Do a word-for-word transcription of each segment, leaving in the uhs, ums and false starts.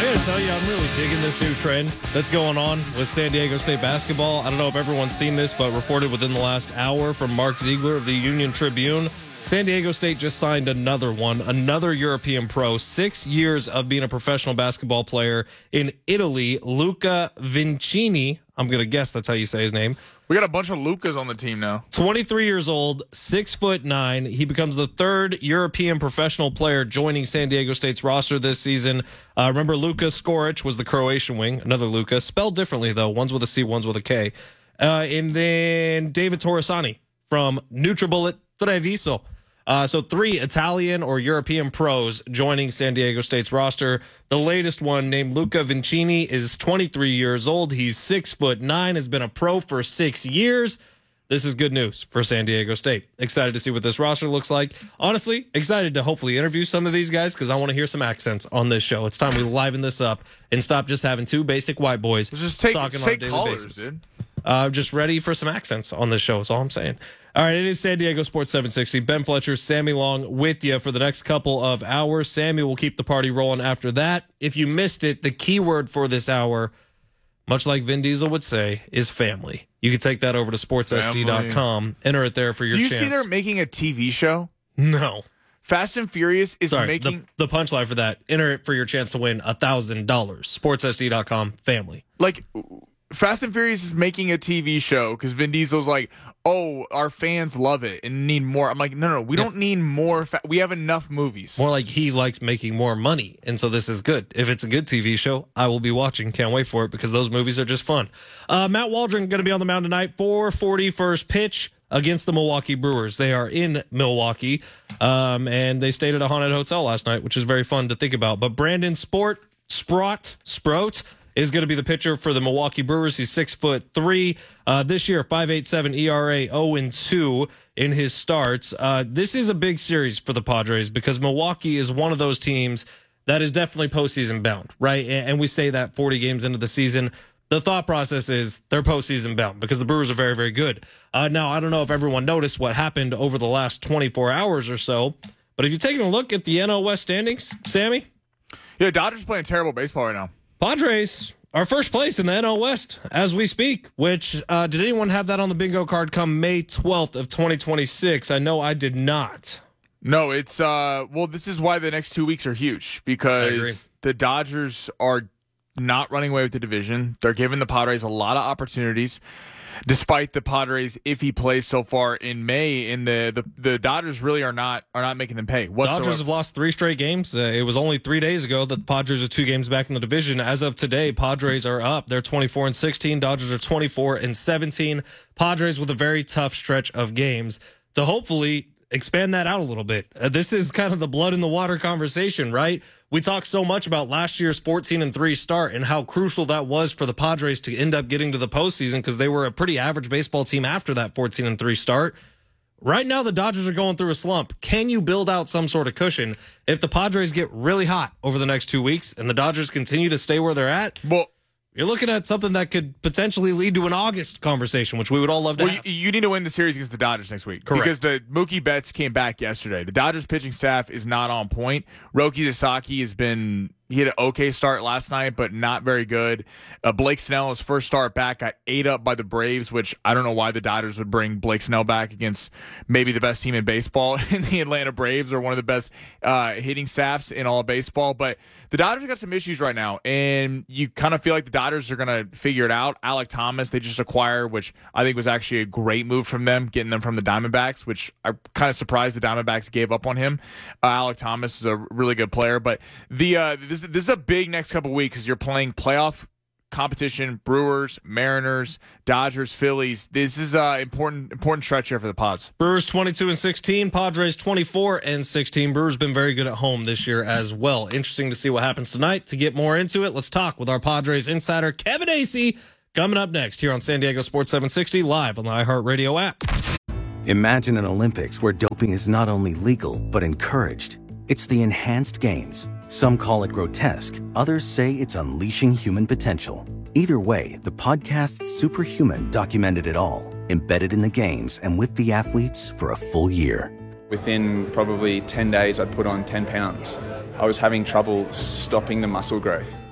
gotta tell you, I'm really digging this new trend that's going on with San Diego State basketball. I don't know if everyone's seen this, but reported within the last hour from Mark Ziegler of the Union Tribune, San Diego State just signed another one, another European pro, six years of being a professional basketball player in Italy, Luca Vincini. I'm going to guess that's how you say his name. We got a bunch of Lucas on the team now. twenty-three years old, six foot nine. He becomes the third European professional player joining San Diego State's roster this season. Uh, remember, Luka Skoric was the Croatian wing. Another Luka, spelled differently though. One's with a C, one's with a K. Uh, and then David Torresani from Nutribullet Treviso. Uh, so three Italian or European pros joining San Diego State's roster. The latest one, named Luca Vincini, is twenty-three years old. He's six foot nine, has been a pro for six years. This is good news for San Diego State. Excited to see what this roster looks like. Honestly, excited to hopefully interview some of these guys because I want to hear some accents on this show. It's time we liven this up and stop just having two basic white boys just take, talking just on a take daily callers, basis. Dude. Uh, just ready for some accents on this show is all I'm saying. All right, it is San Diego Sports seven sixty. Ben Fletcher, Sammy Long with you for the next couple of hours. Sammy will keep the party rolling after that. If you missed it, the key word for this hour, much like Vin Diesel would say, is family. You can take that over to sports S D dot com. Enter it there for your Do you chance. see they're making a T V show? No. Fast and Furious is Sorry, making... the, the punchline for that, enter it for your chance to win one thousand dollars. sports S D dot com, family. Like... Fast and Furious is making a T V show because Vin Diesel's like, oh, our fans love it and need more. I'm like, no, no, we yeah. don't need more. Fa- we have enough movies. More like he likes making more money, and so this is good. If it's a good T V show, I will be watching. Can't wait for it because those movies are just fun. Uh, Matt Waldron going to be on the mound tonight. four forty first pitch against the Milwaukee Brewers. They are in Milwaukee, um, and they stayed at a haunted hotel last night, which is very fun to think about. But Brandon Sport, Sprott, Sproat, is going to be the pitcher for the Milwaukee Brewers. He's six foot three. Uh, this year, five point eight seven E R A, oh and two in his starts. Uh, this is a big series for the Padres because Milwaukee is one of those teams that is definitely postseason bound, right? And, and we say that forty games into the season. The thought process is they're postseason bound because the Brewers are very, very good. Uh, now, I don't know if everyone noticed what happened over the last twenty-four hours or so, but if you're taking a look at the N L West standings, Sammy? Yeah, Dodgers playing terrible baseball right now. Padres are first place in the N L West as we speak, which, uh, did anyone have that on the bingo card come May twelfth of twenty twenty-six? I know I did not. No, it's, uh, well, this is why the next two weeks are huge because the Dodgers are not running away with the division. They're giving the Padres a lot of opportunities. Despite the Padres' iffy play so far in May, and the, the, the Dodgers really are not are not making them pay whatsoever. Dodgers have lost three straight games. Uh, it was only three days ago that the Padres are two games back in the division. As of today, Padres are up. They're twenty-four and sixteen. Dodgers are twenty-four and seventeen. Padres with a very tough stretch of games to hopefully expand that out a little bit. Uh, this is kind of the blood in the water conversation, right? We talked so much about last year's fourteen and three start and how crucial that was for the Padres to end up getting to the postseason because they were a pretty average baseball team after that fourteen and three start. Right now, the Dodgers are going through a slump. Can you build out some sort of cushion if the Padres get really hot over the next two weeks and the Dodgers continue to stay where they're at? Well, you're looking at something that could potentially lead to an August conversation, which we would all love to well, have. You, you need to win the series against the Dodgers next week. Correct. Because the Mookie Betts came back yesterday. The Dodgers pitching staff is not on point. Roki Sasaki has been... He had an okay start last night, but not very good. Uh, Blake Snell, his first start back, got ate up by the Braves, which I don't know why the Dodgers would bring Blake Snell back against maybe the best team in baseball. In the Atlanta Braves are one of the best uh, hitting staffs in all of baseball. But the Dodgers got some issues right now, and you kind of feel like the Dodgers are going to figure it out. Alec Thomas, they just acquired, which I think was actually a great move from them, getting them from the Diamondbacks, which I'm kind of surprised the Diamondbacks gave up on him. Uh, Alec Thomas is a really good player, but the uh, this This is a big next couple of weeks because you're playing playoff competition, Brewers, Mariners, Dodgers, Phillies. This is an important important stretch here for the Pods. Brewers twenty-two and sixteen, Padres twenty-four and sixteen. Brewers been very good at home this year as well. Interesting to see what happens tonight. To get more into it, let's talk with our Padres insider, Kevin Acee, coming up next here on San Diego Sports seven sixty, live on the iHeartRadio app. Imagine an Olympics where doping is not only legal, but encouraged. It's the Enhanced Games. Some call it grotesque. Others say it's unleashing human potential. Either way, the podcast Superhuman documented it all, embedded in the games and with the athletes for a full year. Within probably ten days, I'd put on ten pounds. I was having trouble stopping the muscle growth.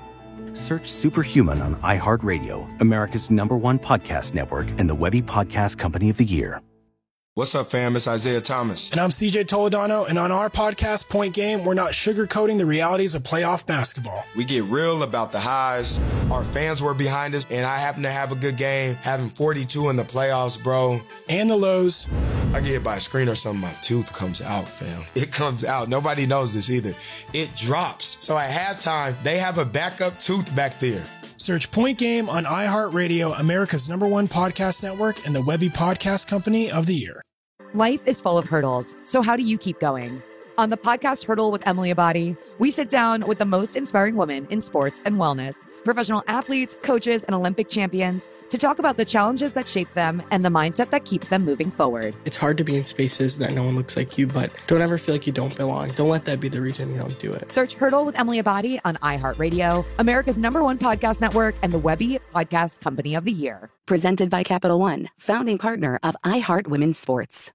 Search Superhuman on iHeartRadio, America's number one podcast network and the Webby Podcast Company of the Year. What's up, fam? It's Isaiah Thomas. And I'm C J Toledano, and on our podcast, Point Game, we're not sugarcoating the realities of playoff basketball. We get real about the highs. Our fans were behind us, and I happen to have a good game, having forty-two in the playoffs, bro. And the lows. I get hit by a screen or something, my tooth comes out, fam. It comes out. Nobody knows this either. It drops. So at halftime, they have a backup tooth back there. Search Point Game on iHeartRadio, America's number one podcast network, and the Webby Podcast Company of the Year. Life is full of hurdles, so how do you keep going? On the podcast Hurdle with Emily Abadi, we sit down with the most inspiring women in sports and wellness, professional athletes, coaches, and Olympic champions to talk about the challenges that shape them and the mindset that keeps them moving forward. It's hard to be in spaces that no one looks like you, but don't ever feel like you don't belong. Don't let that be the reason you don't do it. Search Hurdle with Emily Abadi on iHeartRadio, America's number one podcast network, and the Webby Podcast Company of the Year. Presented by Capital One, founding partner of iHeart Women's Sports.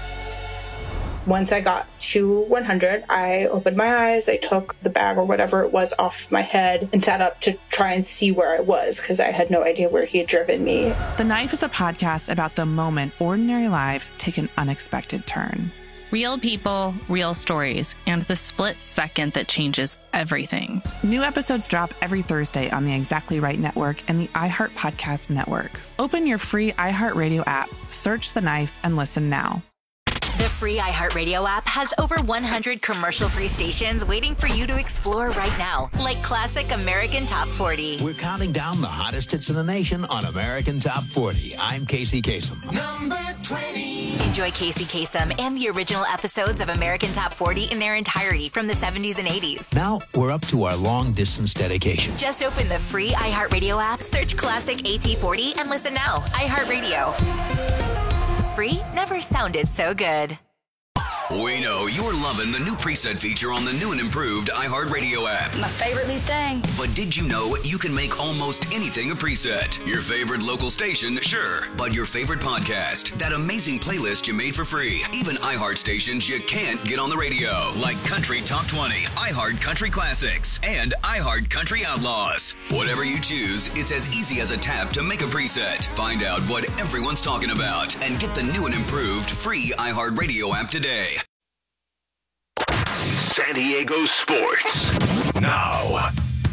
Once I got to one hundred, I opened my eyes, I took the bag or whatever it was off my head and sat up to try and see where I was because I had no idea where he had driven me. The Knife is a podcast about the moment ordinary lives take an unexpected turn. Real people, real stories, and the split second that changes everything. New episodes drop every Thursday on the Exactly Right Network and the iHeart Podcast Network. Open your free iHeartRadio app, search The Knife, and listen now. The free iHeartRadio app has over one hundred commercial-free stations waiting for you to explore right now, like classic American Top forty. We're counting down the hottest hits in the nation on American Top forty. I'm Casey Kasem. Number twenty. Enjoy Casey Kasem and the original episodes of American Top forty in their entirety from the seventies and eighties. Now we're up to our long-distance dedication. Just open the free iHeartRadio app, search classic A T forty, and listen now. iHeartRadio. Free never sounded so good. We know you're loving the new preset feature on the new and improved iHeartRadio app. My favorite new thing. But did you know you can make almost anything a preset? Your favorite local station, sure. But your favorite podcast, that amazing playlist you made for free. Even iHeart stations you can't get on the radio, like Country Top twenty, iHeart Country Classics, and iHeart Country Outlaws. Whatever you choose, it's as easy as a tap to make a preset. Find out what everyone's talking about and get the new and improved free iHeartRadio app today. San Diego Sports now.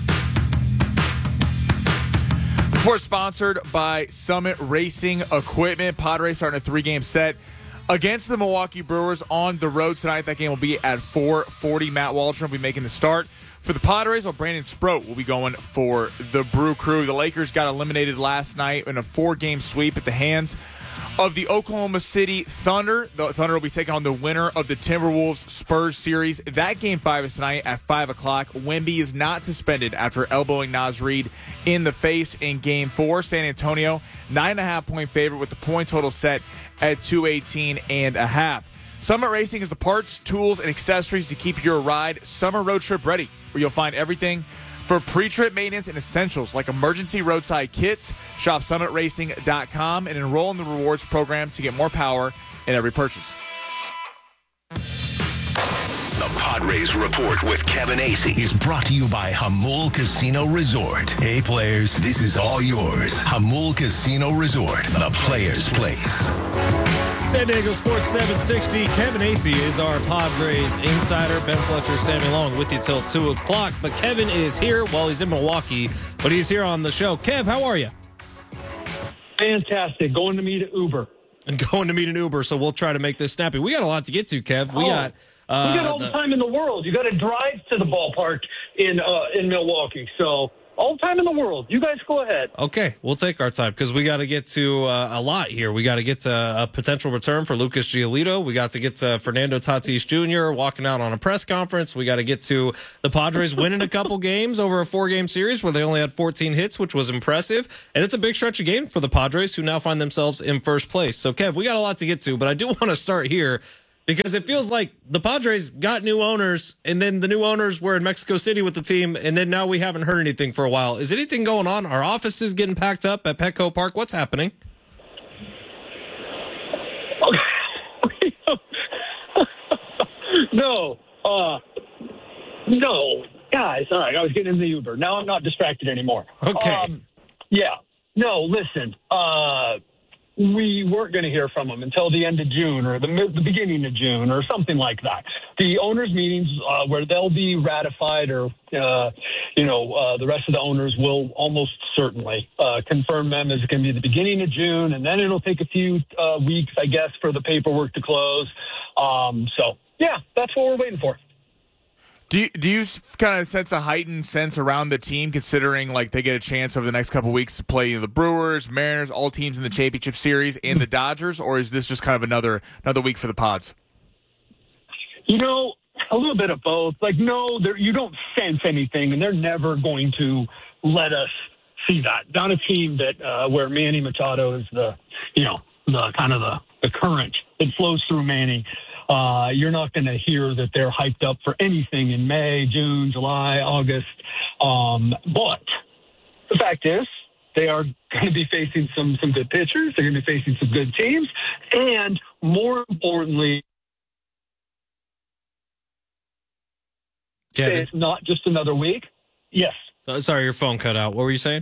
We're sponsored by Summit Racing Equipment. Padres starting a three-game set against the Milwaukee Brewers on the road tonight. That game will be at four forty. Matt Waldron will be making the start for the Padres, while Brandon Sproat will be going for the Brew Crew. The Lakers got eliminated last night in a four-game sweep at the hands of the Oklahoma City Thunder. The Thunder will be taking on the winner of the Timberwolves Spurs series. That game five is tonight at five o'clock. Wemby is not suspended after elbowing Naz Reid in the face in game four. San Antonio, nine and a half point favorite with the point total set at two eighteen and a half. Summit Racing is the parts, tools, and accessories to keep your ride summer road trip ready, where you'll find everything for pre-trip maintenance and essentials like emergency roadside kits. Shop summit racing dot com and enroll in the rewards program to get more power in every purchase. The Padres Report with Kevin Acee is brought to you by Jamul Casino Resort. Hey, players, this is all yours. Jamul Casino Resort, the players' place. San Diego Sports seven sixty. Kevin Acee is our Padres insider. Ben Fletcher, Sammy Long with you till two o'clock. But Kevin is here while he's in Milwaukee, but he's here on the show. Kev, how are you? Fantastic. Going to meet an Uber. And going to meet an Uber, so we'll try to make this snappy. We got a lot to get to, Kev. We oh, got uh, we got all the, the time in the world. You got to drive to the ballpark in uh, in Milwaukee. So all the time in the world. You guys go ahead. Okay, we'll take our time because we got to get to uh, a lot here. We got to get to a potential return for Lucas Giolito. We got to get to Fernando Tatis Junior walking out on a press conference. We got to get to the Padres winning a couple games over a four-game series where they only had fourteen hits, which was impressive. And it's a big stretch of game for the Padres, who now find themselves in first place. So, Kev, we got a lot to get to, but I do want to start here because it feels like the Padres got new owners, and then the new owners were in Mexico City with the team, and then now we haven't heard anything for a while. Is anything going on? Are offices getting packed up at Petco Park? What's happening? no. Uh, no. Guys, all right, I was getting in the Uber. Now I'm not distracted anymore. Okay. Um, yeah. No, listen. Uh, we weren't going to hear from them until the end of June or the, the beginning of June or something like that. The owners' meetings uh, where they'll be ratified or, uh, you know, uh, the rest of the owners will almost certainly uh, confirm them as it can be the beginning of June, and then it'll take a few uh, weeks, I guess, for the paperwork to close. Um, so, yeah, that's what we're waiting for. Do you, do you kind of sense a heightened sense around the team, considering like they get a chance over the next couple of weeks to play you know, the Brewers, Mariners, all teams in the championship series, and the Dodgers, or is this just kind of another another week for the Pods? You know, a little bit of both. Like, no, you don't sense anything, and they're never going to let us see that. Not a team that uh, where Manny Machado is the, you know, the kind of the, the current that flows through Manny. Uh, you're not going to hear that they're hyped up for anything in May, June, July, August. Um, but the fact is, they are going to be facing some some good pitchers. They're going to be facing some good teams. And more importantly, Kevin. It's not just another week. Yes. Uh, sorry, your phone cut out. What were you saying?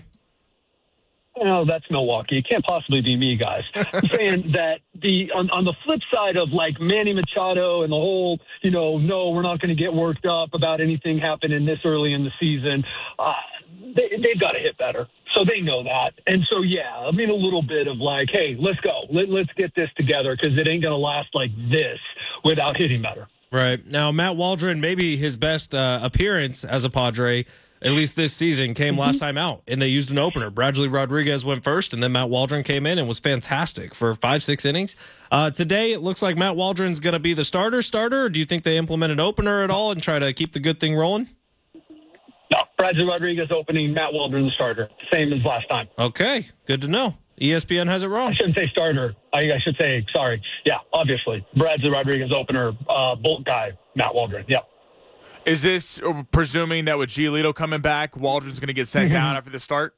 Oh, that's Milwaukee. It can't possibly be me, guys. I'm saying that the on, on the flip side of like Manny Machado and the whole, you know, no, we're not going to get worked up about anything happening this early in the season. Uh, they, they've got to hit better. So they know that. And so, yeah, I mean, a little bit of like, hey, let's go. Let, let's get this together because it ain't going to last like this without hitting better. Right. Now, Matt Waldron, maybe his best uh, appearance as a Padre, at least this season, came last time out, and they used an opener. Bradley Rodriguez went first, and then Matt Waldron came in and was fantastic for five, six innings. Uh, today, it looks like Matt Waldron's going to be the starter starter, or do you think they implement an opener at all and try to keep the good thing rolling? No, Bradley Rodriguez opening, Matt Waldron the starter, same as last time. Okay, good to know. E S P N has it wrong. I shouldn't say starter. I, I should say, sorry. Yeah, obviously. Bradley Rodriguez opener, uh, Bolt guy, Matt Waldron. Yep. Is this presuming that with Giolito coming back, Waldron's going to get sent down after the start?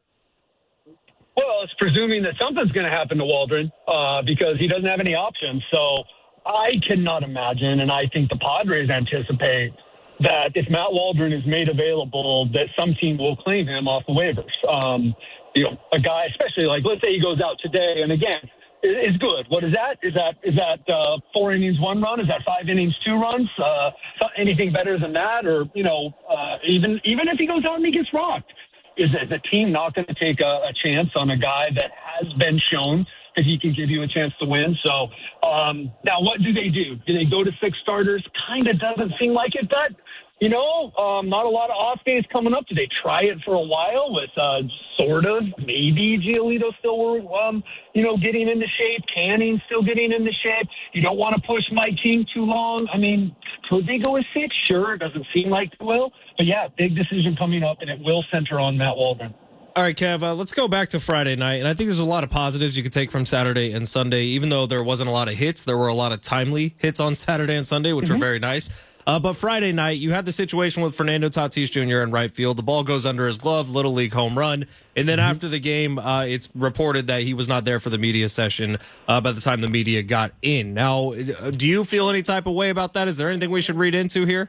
Well, it's presuming that something's going to happen to Waldron uh, because he doesn't have any options. So I cannot imagine, and I think the Padres anticipate that if Matt Waldron is made available, that some team will claim him off the waivers. Um, you know, a guy, especially like, let's say he goes out today, and again, is good. What is that? Is that is that uh, four innings, one run? Is that five innings, two runs? Uh, anything better than that? Or, you know, uh, even even if he goes out and he gets rocked, is the team not going to take a, a chance on a guy that has been shown that he can give you a chance to win? So um, now what do they do? Do they go to six starters? Kind of doesn't seem like it, but, you know, um, not a lot of off days coming up. Do they try it for a while with uh, sort of maybe Giolito still, um, you know, getting into shape, Canning still getting into shape? You don't want to push Mike King too long. I mean, could they go with six? Sure, it doesn't seem like they will. But, yeah, big decision coming up, and it will center on Matt Waldron. All right, Kev, uh, let's go back to Friday night. And I think there's a lot of positives you could take from Saturday and Sunday. Even though there wasn't a lot of hits, there were a lot of timely hits on Saturday and Sunday, which mm-hmm. were very nice. Uh, but Friday night, you had the situation with Fernando Tatis Junior in right field. The ball goes under his glove, Little League home run. And then mm-hmm. after the game, uh, it's reported that he was not there for the media session uh, by the time the media got in. Now, do you feel any type of way about that? Is there anything we should read into here?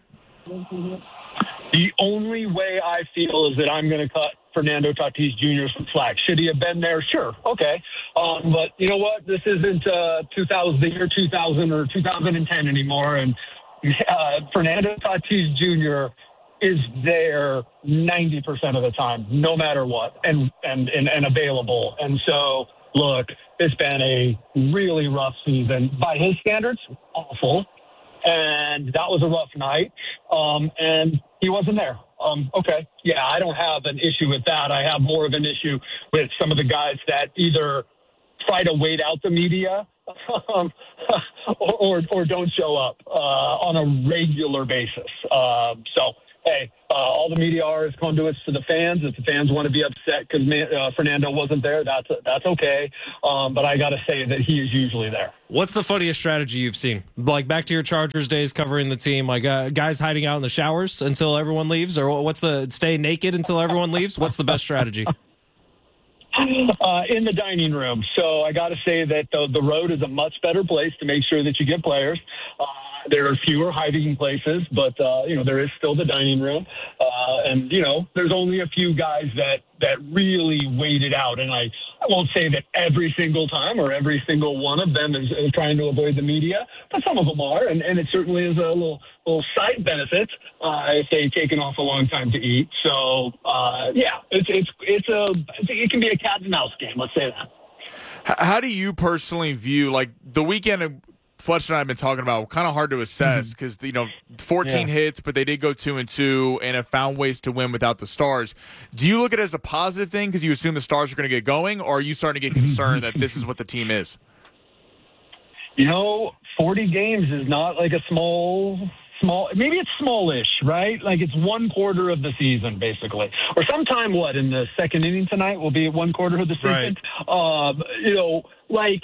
The only way I feel is that I'm going to cut Fernando Tatis Junior some slack. Should he have been there? Sure. Okay. Um, but you know what? This isn't uh, two thousand, the year two thousand or two thousand ten anymore. And uh, Fernando Tatis Junior is there ninety percent of the time, no matter what, and, and, and, and available. And so, look, it's been a really rough season. By his standards, awful. And that was a rough night. Um, and he wasn't there. Um, okay. Yeah, I don't have an issue with that. I have more of an issue with some of the guys that either try to wait out the media um, or, or, or don't show up uh, on a regular basis. Uh, so, hey, uh, all the media are is conduits to the fans. If the fans want to be upset because uh, Fernando wasn't there, that's that's okay. Um, but I got to say that he is usually there. What's the funniest strategy you've seen? Like back to your Chargers days covering the team, like uh, guys hiding out in the showers until everyone leaves, or what's the stay naked until everyone leaves? What's the best strategy? Uh, in the dining room. So I got to say that the, the road is a much better place to make sure that you get players. Uh, there are fewer hiding places, but, uh, you know, there is still the dining room. Uh, and, you know, there's only a few guys that, that really wait it out. And I, I won't say that every single time or every single one of them is, is trying to avoid the media, but some of them are. And, and it certainly is a little, little side benefit uh, if they've taken off a long time to eat. So, uh, yeah, it's, it's, it's a, it can be a cat and mouse game. Let's say that. How do you personally view, like, the weekend of Fletcher and I have been talking about, kind of hard to assess because, you know, fourteen yeah. hits, but they did go two and two and have found ways to win without the Stars. Do you look at it as a positive thing because you assume the Stars are going to get going, or are you starting to get concerned that this is what the team is? You know, forty games is not like a small, small, maybe it's smallish, right? Like it's one quarter of the season, basically. Or sometime, what, in the second inning tonight will be one quarter of the season? Right. Um, you know, like,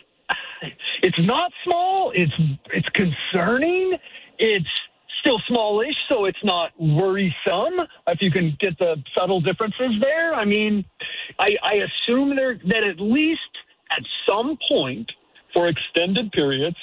it's not small. It's it's concerning. It's still smallish, so it's not worrisome. If you can get the subtle differences there, I mean, I, I assume there that at least at some point for extended periods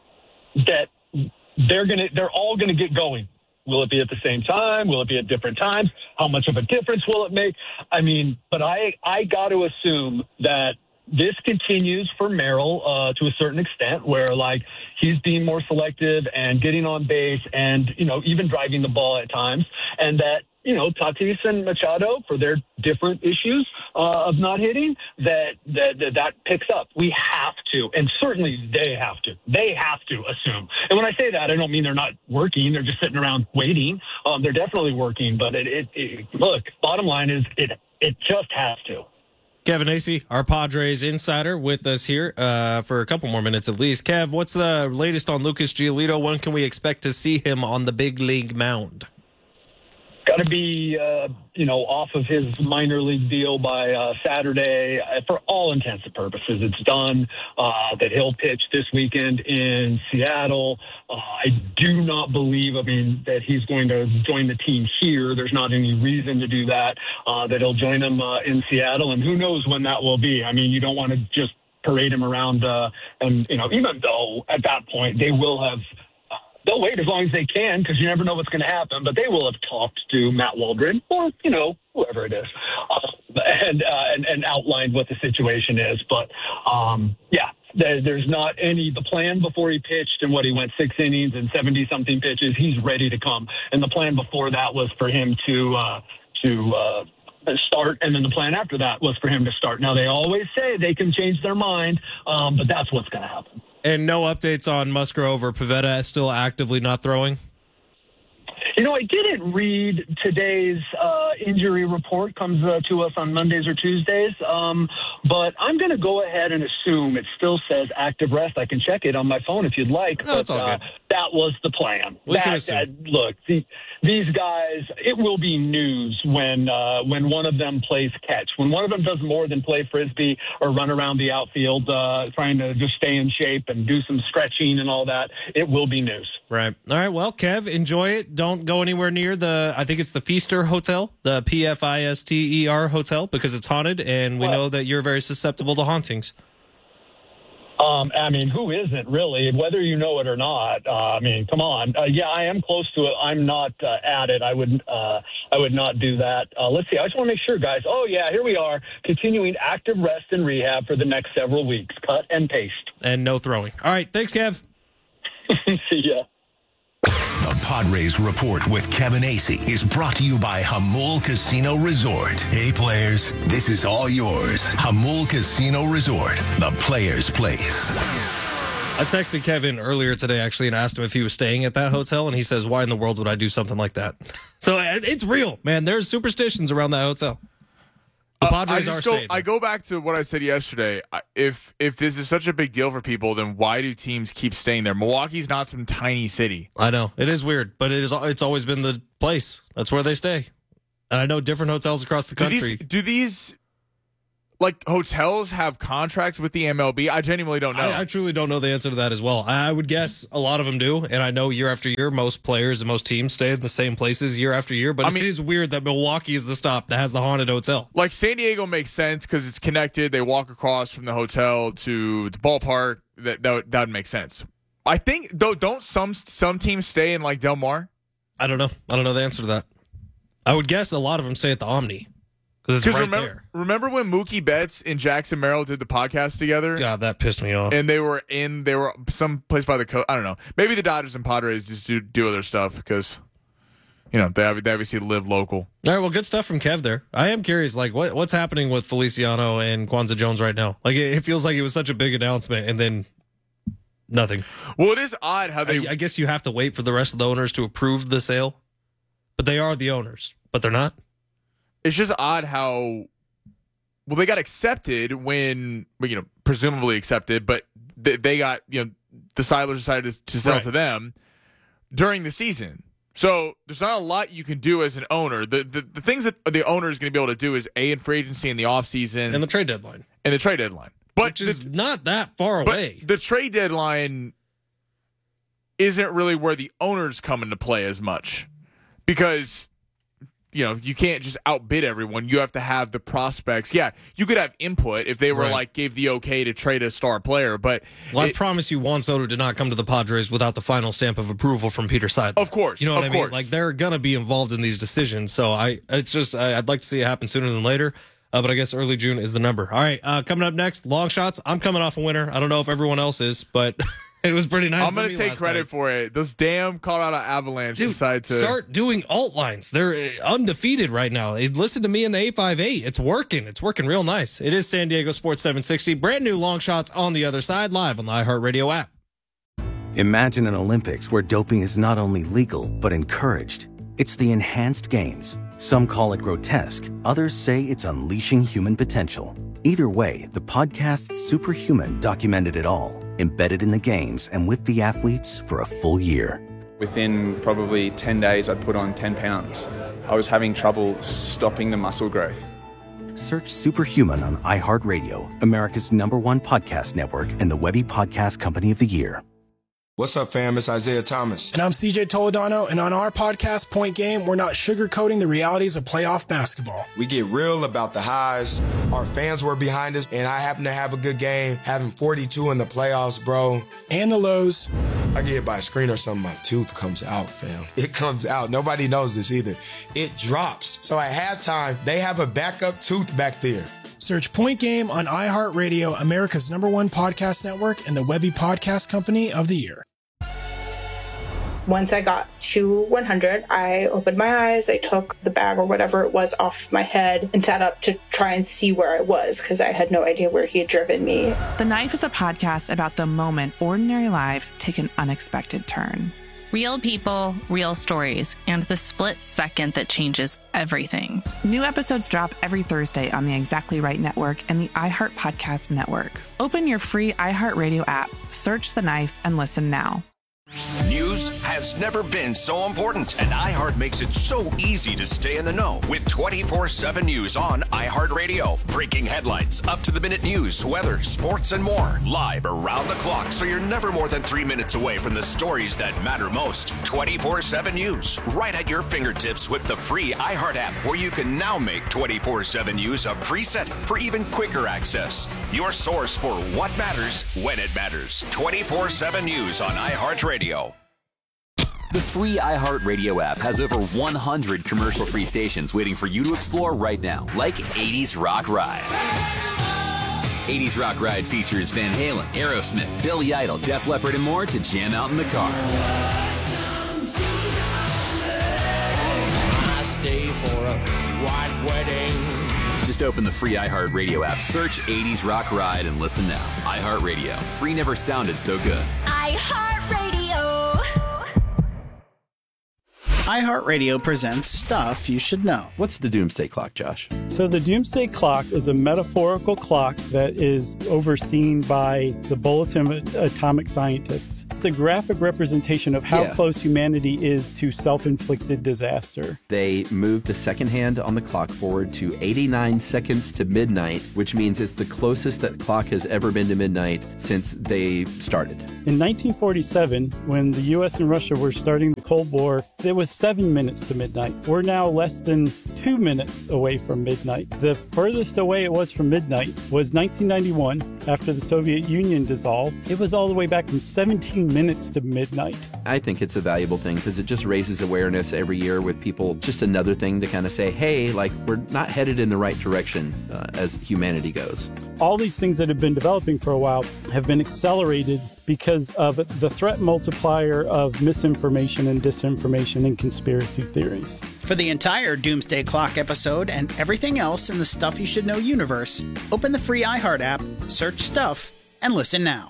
that they're gonna they're all gonna get going. Will it be at the same time? Will it be at different times? How much of a difference will it make? I mean, but I I got to assume that this continues for Merrill uh, to a certain extent where, like, he's being more selective and getting on base and, you know, even driving the ball at times. And that, you know, Tatis and Machado, for their different issues uh, of not hitting, that, that that that picks up. We have to, and certainly they have to. They have to assume. And when I say that, I don't mean they're not working. They're just sitting around waiting. Um, they're definitely working. But, it, it, it look, bottom line is it it just has to. Kevin Acee, our Padres insider, with us here uh, for a couple more minutes at least. Kev, what's the latest on Lucas Giolito? When can we expect to see him on the big league mound? Got to be, uh, you know, off of his minor league deal by uh, Saturday. Uh, for all intents and purposes, it's done. Uh, that he'll pitch this weekend in Seattle. Uh, I do not believe, I mean, that he's going to join the team here. There's not any reason to do that. Uh, that he'll join them uh, in Seattle, and who knows when that will be. I mean, you don't want to just parade him around, uh, and you know, even though at that point they will have. They'll wait as long as they can because you never know what's going to happen. But they will have talked to Matt Waldron or, you know, whoever it is, uh, and, uh, and and outlined what the situation is. But, um, yeah, there, there's not any – the plan before he pitched and what he went six innings and seventy-something pitches, he's ready to come. And the plan before that was for him to uh, to uh, start, and then the plan after that was for him to start. Now, they always say they can change their mind, um, but that's what's going to happen. And no updates on Musgrove or Pivetta still actively not throwing? You know, I didn't read today's uh, injury report. Comes uh, to us on Mondays or Tuesdays. Um, but I'm going to go ahead and assume it still says active rest. I can check it on my phone if you'd like. No, but it's all uh, good. That was the plan. We that, can assume. that, look, the, these guys, it will be news when uh, when one of them plays catch. When one of them does more than play Frisbee or run around the outfield uh, trying to just stay in shape and do some stretching and all that, it will be news. Right. All right. Well, Kev, enjoy it. Don't go anywhere near the, I think it's the Feaster Hotel, the P F I S T E R Hotel, because it's haunted, and we What? know that you're very susceptible to hauntings. Um, I mean, who isn't really, whether you know it or not? Uh, I mean, come on. Uh, yeah, I am close to it. I'm not uh, at it. I would, uh, I would not do that. Uh, let's see. I just want to make sure, guys. Oh yeah, here we are, continuing active rest and rehab for the next several weeks. Cut and paste. And no throwing. All right. Thanks, Kev. See ya. The Padres Report with Kevin Acee is brought to you by Hamul Casino Resort. Hey, players, this is all yours. Hamul Casino Resort, the players' place. I texted Kevin earlier today, actually, and asked him if he was staying at that hotel, and he says, why in the world would I do something like that? So it's real, man. There's superstitions around that hotel. The Padres uh, I are just go, staying. I go back to what I said yesterday. If if this is such a big deal for people, then why do teams keep staying there? Milwaukee's not some tiny city. I know. It is weird, but it is. It's always been the place. That's where they stay. And I know different hotels across the country. Do these, do these like, hotels have contracts with the M L B? I genuinely don't know. I, I truly don't know the answer to that as well. I, I would guess a lot of them do, and I know year after year, most players and most teams stay in the same places year after year, but I mean, it is weird that Milwaukee is the stop that has the haunted hotel. Like, San Diego makes sense because it's connected. They walk across from the hotel to the ballpark. That, that, that would make sense. I think though, don't some some teams stay in like Del Mar? I don't know. I don't know the answer to that. I would guess a lot of them stay at the Omni because it's right remember, there. Remember when Mookie Betts and Jackson Merrill did the podcast together? God, that pissed me off. And they were in, they were some place by the coast. I don't know. Maybe the Dodgers and Padres just do, do other stuff because, you know, they obviously live local. All right, well, good stuff from Kev there. I am curious, like, what what's happening with Feliciano and Kwanzaa Jones right now? Like, it, it feels like it was such a big announcement, and then nothing. Well, it is odd how they... I, I guess you have to wait for the rest of the owners to approve the sale, but they are the owners, but they're not. It's just odd how... Well, they got accepted when, you know, presumably accepted, but they, they got, you know, the Steelers decided to, to sell Right. to them during the season. So there's not a lot you can do as an owner. The the, the things that the owner is going to be able to do is A, in free agency in the offseason. And the trade deadline. And the trade deadline. But Which is the, not that far away. But the trade deadline isn't really where the owners come into play as much. Because, you know, you can't just outbid everyone. You have to have the prospects. Yeah, you could have input if they were Right. like gave the okay to trade a star player, but Well, I it- promise you, Juan Soto did not come to the Padres without the final stamp of approval from Peter Seidler. Of course, you know what of I mean. course. Like they're gonna be involved in these decisions. So I, it's just I, I'd like to see it happen sooner than later. Uh, but I guess early June is the number. All right, uh, coming up next, long shots. I'm coming off a winner. I don't know if everyone else is, but it was pretty nice. I'm going going to take credit for it. Those damn Colorado Avalanche Dude, decided to start doing alt lines. They're uh, undefeated right now. Hey, listen to me in the eight five eight. It's working. It's working real nice. It is San Diego Sports seven sixty. Brand new long shots on the other side, live on the iHeartRadio app. Imagine an Olympics where doping is not only legal, but encouraged. It's the enhanced games. Some call it grotesque. Others say it's unleashing human potential. Either way, the podcast Superhuman documented it all, embedded in the games and with the athletes for a full year. Within probably ten days, I'd put on ten pounds. I was having trouble stopping the muscle growth. Search Superhuman on iHeartRadio, America's number one podcast network and the Webby Podcast Company of the Year. What's up, fam? It's Isaiah Thomas. And I'm C J Toledano, and on our podcast, Point Game, we're not sugarcoating the realities of playoff basketball. We get real about the highs. Our fans were behind us, and I happen to have a good game, having forty-two in the playoffs, bro. And the lows. I get hit by a screen or something, my tooth comes out, fam. It comes out. Nobody knows this either. It drops. So at halftime, they have a backup tooth back there. Search Point Game on iHeartRadio, America's number one podcast network and the Webby Podcast Company of the Year. Once I got to one hundred, I opened my eyes, I took the bag or whatever it was off my head and sat up to try and see where I was because I had no idea where he had driven me. The Knife is a podcast about the moment ordinary lives take an unexpected turn. Real people, real stories, and the split second that changes everything. New episodes drop every Thursday on the Exactly Right Network and the iHeart Podcast Network. Open your free iHeartRadio app, search The Knife, and listen now. News has never been so important, and iHeart makes it so easy to stay in the know with twenty-four seven News on iHeartRadio. Breaking headlines, up-to-the-minute news, weather, sports, and more. Live around the clock, so you're never more than three minutes away from the stories that matter most. twenty-four seven News, right at your fingertips with the free iHeart app, where you can now make twenty-four seven News a preset for even quicker access. Your source for what matters when it matters. twenty-four seven News on iHeartRadio. The free iHeartRadio app has over one hundred commercial-free stations waiting for you to explore right now, like eighties Rock Ride. eighties Rock Ride features Van Halen, Aerosmith, Billy Idol, Def Leppard, and more to jam out in the car. I stay for a white wedding. Just open the free iHeartRadio app, search eighties Rock Ride, and listen now. iHeartRadio. Free never sounded so good. iHeartRadio. iHeartRadio presents Stuff You Should Know. What's the Doomsday Clock, Josh? So the Doomsday Clock is a metaphorical clock that is overseen by the Bulletin of Atomic Scientists. It's a graphic representation of how Yeah. close humanity is to self-inflicted disaster. They moved the second hand on the clock forward to eighty-nine seconds to midnight, which means it's the closest that clock has ever been to midnight since they started. In nineteen forty-seven, when the U S and Russia were starting the Cold War, it was seven minutes to midnight. We're now less than two minutes away from midnight. The furthest away it was from midnight was nineteen ninety-one, after the Soviet Union dissolved. It was all the way back from seventeen minutes to midnight. I think it's a valuable thing because it just raises awareness every year with people. Just another thing to kind of say, hey, like, we're not headed in the right direction uh, as humanity goes. All these things that have been developing for a while have been accelerated because of the threat multiplier of misinformation and disinformation and conspiracy theories. For the entire Doomsday Clock episode and everything else in the Stuff You Should Know universe, open the free iHeart app, search Stuff, and listen now.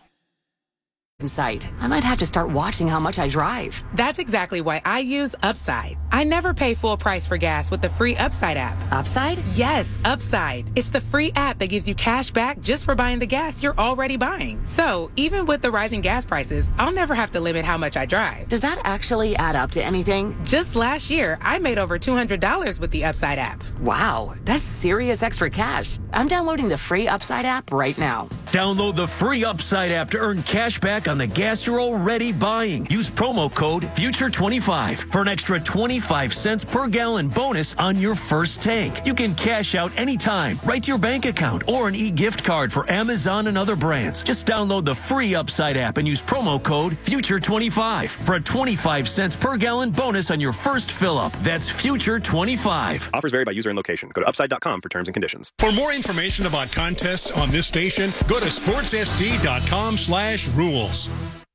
Site. I might have to start watching how much I drive. That's exactly why I use Upside. I never pay full price for gas with the free Upside app. Upside? Yes, Upside. It's the free app that gives you cash back just for buying the gas you're already buying. So, even with the rising gas prices, I'll never have to limit how much I drive. Does that actually add up to anything? Just last year, I made over two hundred dollars with the Upside app. Wow, that's serious extra cash. I'm downloading the free Upside app right now. Download the free Upside app to earn cash back on the gas you're already buying. Use promo code future twenty-five for an extra twenty-five cents per gallon bonus on your first tank. You can cash out anytime, right to your bank account, or an e-gift card for Amazon and other brands. Just download the free Upside app and use promo code future twenty-five for a twenty-five cents per gallon bonus on your first fill up. That's future twenty-five. Offers vary by user and location. Go to upside dot com for terms and conditions. For more information about contests on this station, go to sports s d dot com slash rules.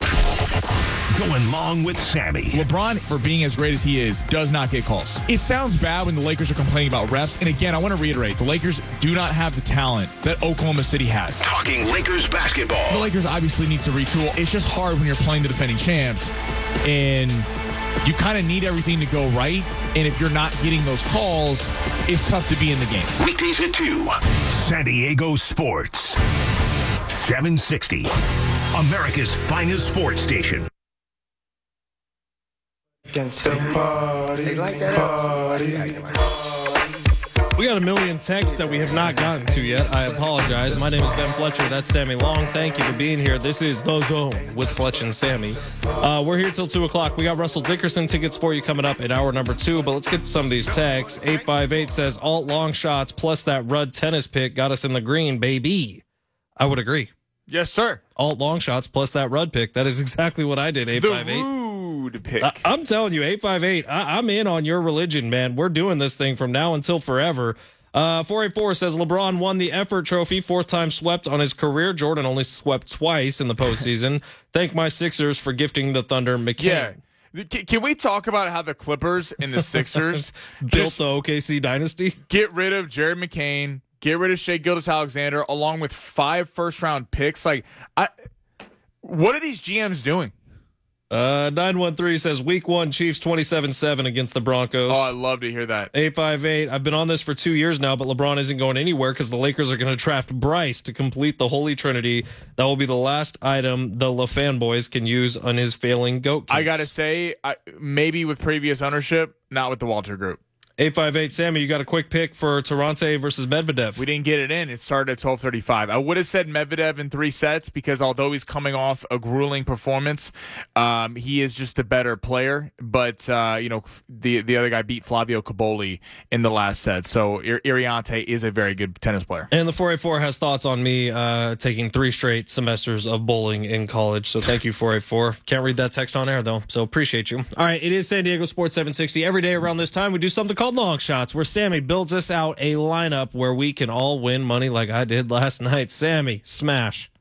Going long with Sammy. LeBron, for being as great as he is, does not get calls. It sounds bad when the Lakers are complaining about refs. And again, I want to reiterate, the Lakers do not have the talent that Oklahoma City has. Talking Lakers basketball. The Lakers obviously need to retool. It's just hard when you're playing the defending champs. And you kind of need everything to go right. And if you're not getting those calls, it's tough to be in the games. Weekdays at two. San Diego Sports. seven sixty. America's finest sports station. They like that. We got a million texts that we have not gotten to yet. I apologize. My name is Ben Fletcher. That's Sammy Long. Thank you for being here. This is The Zone with Fletch and Sammy. Uh, we're here till two o'clock. We got Russell Dickerson tickets for you coming up in hour number two, but let's get to some of these texts. eight five eight says, alt long shots plus that Rudd tennis pick got us in the green, baby. I would agree. Yes, sir. Alt long shots plus that Rudd pick. That is exactly what I did, eight five eight. The rude pick. I, I'm telling you, eight five eight, I, I'm in on your religion, man. We're doing this thing from now until forever. Uh, four eight four says, LeBron won the effort trophy, fourth time swept on his career. Jordan only swept twice in the postseason. Thank my Sixers for gifting the Thunder McCain. Yeah. Can we talk about how the Clippers and the Sixers built the O K C dynasty? Get rid of Jared McCain. Get rid of Shai Gilgeous-Alexander, along with five first-round picks. Like, I, what are these G Ms doing? Uh, nine one three says, week one, Chiefs twenty-seven seven against the Broncos. Oh, I love to hear that. eight five eight, I've been on this for two years now, but LeBron isn't going anywhere because the Lakers are going to draft Bryce to complete the Holy Trinity. That will be the last item the LaFanboys can use on his failing GOAT case. I got to say, I, maybe with previous ownership, not with the Walter Group. eight five eight, Sammy, you got a quick pick for Toronto versus Medvedev. We didn't get it in. It started at twelve thirty-five. I would have said Medvedev in three sets because although he's coming off a grueling performance, um, he is just the better player. But, uh, you know, the the other guy beat Flavio Caboli in the last set. So Iriarte is a very good tennis player. And the four eight four has thoughts on me uh, taking three straight semesters of bowling in college. So thank you, four eight four. Can't read that text on air, though. So appreciate you. All right, it is San Diego Sports seven sixty. Every day around this time, we do something called Long Shots, where Sammy builds us out a lineup where we can all win money like I did last night. Sammy, smash.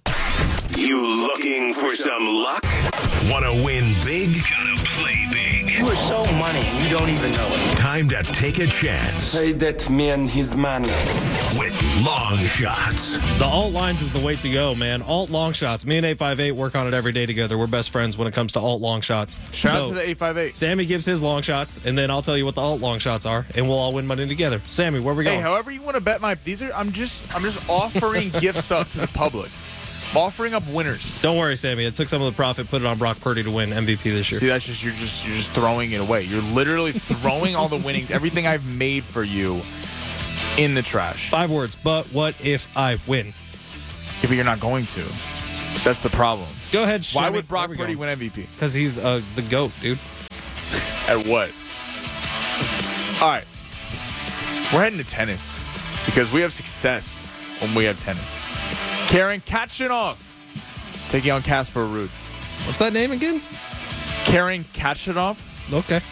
You looking for some luck? Want to win big? Gotta play big. You are so money, you don't even know it. Time to take a chance. Pay that man his money. With Long Shots. The alt lines is the way to go, man. Alt long shots. Me and eight five eight work on it every day together. We're best friends when it comes to alt long shots. Shout so, out to the eight five eight. Sammy gives his long shots, and then I'll tell you what the alt long shots are, and we'll all win money together. Sammy, where we going? Hey, however you want to bet my these are I'm just I'm just offering gifts up to the public. I'm offering up winners. Don't worry, Sammy. It took some of the profit, put it on Brock Purdy to win M V P this year. See, that's just you're just you're just throwing it away. You're literally throwing all the winnings, everything I've made for you, in the trash. Five words. But what if I win? Yeah, but you're not going to. That's the problem. Go ahead. Why would Brock Purdy win M V P? Because he's uh, the GOAT, dude. At what? All right. We're heading to tennis because we have success when we have tennis. Karen Khachanov taking on Casper Ruud. What's that name again? Karen Khachanov. Okay.